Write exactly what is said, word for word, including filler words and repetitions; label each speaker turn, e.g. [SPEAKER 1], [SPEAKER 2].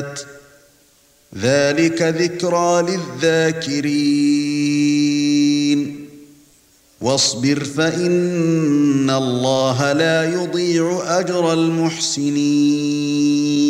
[SPEAKER 1] ذلك ذكرى للذاكرين واصبر فإن الله لا يضيع أجر المحسنين